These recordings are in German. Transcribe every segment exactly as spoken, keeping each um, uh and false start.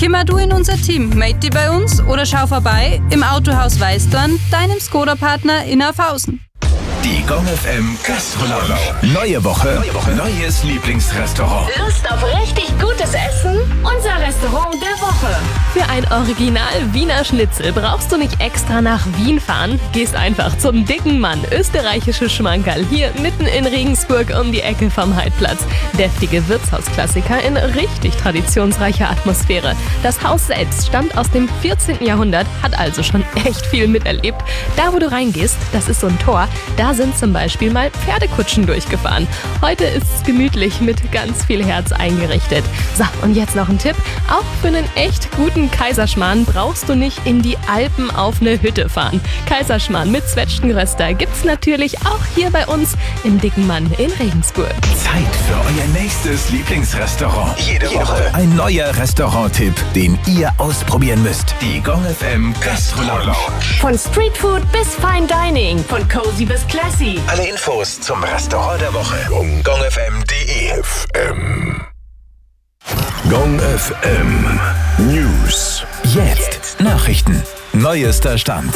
Kümmer du in unser Team, mate dich bei uns oder schau vorbei im Autohaus Weißdorn, deinem Skoda-Partner in Aufhausen. Die Gong F M Gastronomie. Neue Woche, Neue Woche, neues Lieblingsrestaurant. Lust auf richtig gutes Essen? Unser Restaurant der Woche. Für ein Original Wiener Schnitzel brauchst du nicht extra nach Wien fahren. Gehst einfach zum Dicken Mann, österreichische Schmankerl, hier mitten in Regensburg um die Ecke vom Heidplatz. Deftige Wirtshausklassiker in richtig traditionsreicher Atmosphäre. Das Haus selbst stammt aus dem vierzehnten Jahrhundert, hat also schon echt viel miterlebt. Da, wo du reingehst, das ist so ein Tor, da sind zum Beispiel mal Pferdekutschen durchgefahren. Heute ist es gemütlich mit ganz viel Herz eingerichtet. So, und jetzt noch ein Tipp. Auch für einen echt guten Kaiserschmarrn brauchst du nicht in die Alpen auf eine Hütte fahren. Kaiserschmarrn mit Zwetschgenröster gibt's natürlich auch hier bei uns im Dicken Mann in Regensburg. Zeit für euer nächstes Lieblingsrestaurant. Jede, Jede Woche ein neuer Restaurant-Tipp, den ihr ausprobieren müsst. Die Gong F M Gastronomie. Von Streetfood bis Fine Dining, von cozy bis classy. Alle Infos zum Restaurant der Woche. gong f m punkt de F M. Gong F M News. Jetzt Nachrichten. Neuester Stand.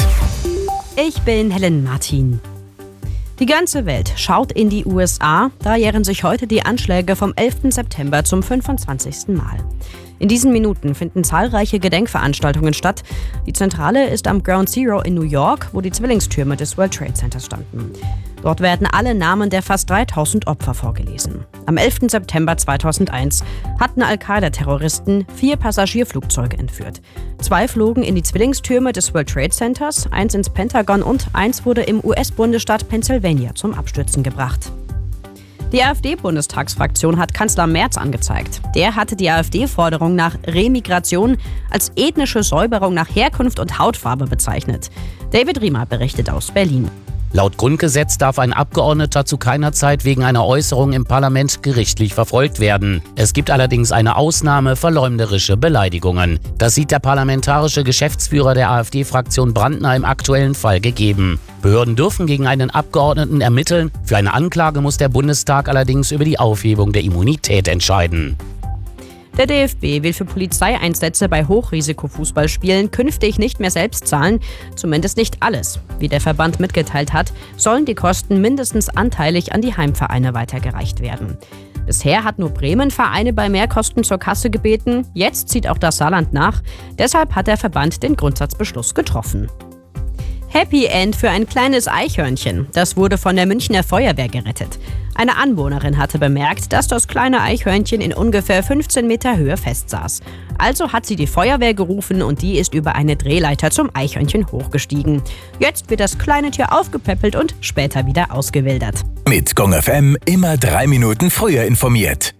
Ich bin Helen Martin. Die ganze Welt schaut in die U S A. Da jähren sich heute die Anschläge vom elften September zum fünfundzwanzigsten Mal. In diesen Minuten finden zahlreiche Gedenkveranstaltungen statt. Die Zentrale ist am Ground Zero in New York, wo die Zwillingstürme des World Trade Centers standen. Dort werden alle Namen der fast dreitausend Opfer vorgelesen. Am elften September zweitausendeins hatten Al-Qaida-Terroristen vier Passagierflugzeuge entführt. Zwei flogen in die Zwillingstürme des World Trade Centers, eins ins Pentagon und eins wurde im U S-Bundesstaat Pennsylvania zum Abstürzen gebracht. Die AfD-Bundestagsfraktion hat Kanzler Merz angezeigt. Der hatte die AfD-Forderung nach Remigration als ethnische Säuberung nach Herkunft und Hautfarbe bezeichnet. David Riemer berichtet aus Berlin. Laut Grundgesetz darf ein Abgeordneter zu keiner Zeit wegen einer Äußerung im Parlament gerichtlich verfolgt werden. Es gibt allerdings eine Ausnahme: verleumderische Beleidigungen. Das sieht der parlamentarische Geschäftsführer der AfD-Fraktion Brandner im aktuellen Fall gegeben. Behörden dürfen gegen einen Abgeordneten ermitteln. Für eine Anklage muss der Bundestag allerdings über die Aufhebung der Immunität entscheiden. Der D F B will für Polizeieinsätze bei Hochrisikofußballspielen künftig nicht mehr selbst zahlen, zumindest nicht alles. Wie der Verband mitgeteilt hat, sollen die Kosten mindestens anteilig an die Heimvereine weitergereicht werden. Bisher hat nur Bremen Vereine bei Mehrkosten zur Kasse gebeten, jetzt zieht auch das Saarland nach. Deshalb hat der Verband den Grundsatzbeschluss getroffen. Happy End für ein kleines Eichhörnchen. Das wurde von der Münchner Feuerwehr gerettet. Eine Anwohnerin hatte bemerkt, dass das kleine Eichhörnchen in ungefähr fünfzehn Meter Höhe festsaß. Also hat sie die Feuerwehr gerufen und die ist über eine Drehleiter zum Eichhörnchen hochgestiegen. Jetzt wird das kleine Tier aufgepäppelt und später wieder ausgewildert. Mit Gong F M immer drei Minuten früher informiert.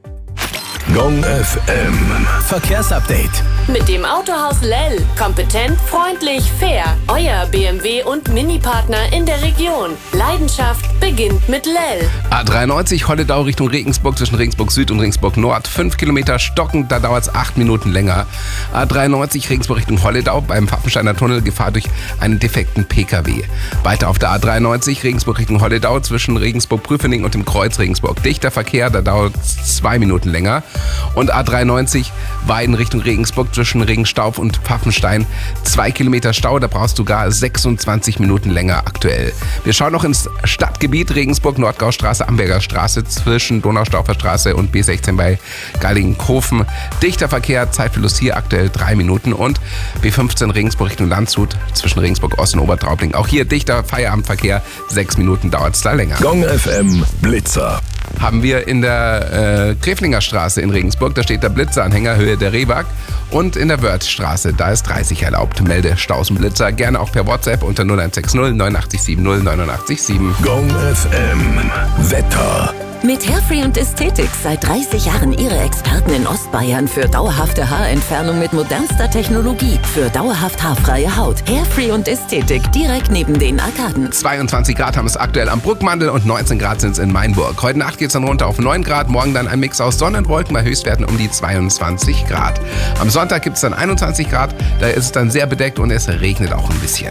Gong F M Verkehrsupdate. Mit dem Autohaus Lell. Kompetent, freundlich, fair. Euer B M W und Mini-Partner in der Region. Leidenschaft beginnt mit Lell. A dreiundneunzig Holledau Richtung Regensburg zwischen Regensburg Süd und Regensburg Nord. fünf Kilometer stockend, da dauert es acht Minuten länger. A dreiundneunzig Regensburg Richtung Holledau beim Pfaffensteiner Tunnel Gefahr durch einen defekten P K W. Weiter auf der A dreiundneunzig Regensburg Richtung Holledau zwischen Regensburg-Prüfening und dem Kreuz Regensburg. Dichter Verkehr, da dauert es zwei Minuten länger. Und A dreiundneunzig Weiden Richtung Regensburg zwischen Regenstauf und Pfaffenstein. Zwei Kilometer Stau, da brauchst du gar sechsundzwanzig Minuten länger aktuell. Wir schauen noch ins Stadtgebiet Regensburg-Nordgaustraße, Amberger Straße zwischen Donaustaufer Straße und B sechzehn bei Gallingenkofen. Dichter Verkehr, Zeitverlust hier aktuell drei Minuten. Und B fünfzehn Regensburg Richtung Landshut zwischen Regensburg Ost und Obertraubling. Auch hier dichter Feierabendverkehr, sechs Minuten dauert es da länger. Gong F M Blitzer. Haben wir in der äh, Gräflinger Straße in Regensburg, da steht der Blitzeranhänger Höhe der Rehwag. Und in der Wörthstraße, da ist dreißig erlaubt. Melde Staus und Blitzer gerne auch per WhatsApp unter null eins sechs null neun acht sieben null neun acht sieben. Gong F M Wetter. Mit Hairfree und Ästhetik seit dreißig Jahren Ihre Experten in Ostbayern für dauerhafte Haarentfernung mit modernster Technologie. Für dauerhaft haarfreie Haut. Hairfree und Ästhetik direkt neben den Arkaden. zweiundzwanzig Grad haben es aktuell am Bruckmandel und neunzehn Grad sind es in Mainburg. Heute Nacht geht es dann runter auf neun Grad, morgen dann ein Mix aus Sonne und Wolken bei Höchstwerten um die zweiundzwanzig Grad. Am Sonntag gibt es dann einundzwanzig Grad, da ist es dann sehr bedeckt und es regnet auch ein bisschen.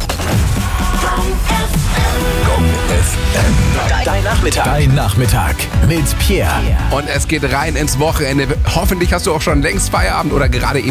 Gong F M. Dein Nachmittag. Dein Nachmittag mit Pierre. Und es geht rein ins Wochenende. Hoffentlich hast du auch schon längst Feierabend oder gerade eben